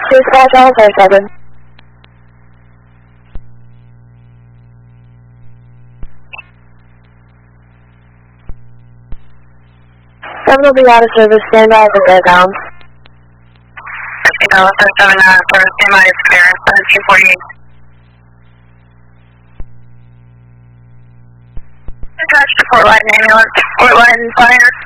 Dispatch all 47. 7 will be out of service, stand by as it goes down. 50 Dallas 7 for standby is clear, 1748. Attached to Fort Lauderdale ambulance, Fort Lauderdale Fire.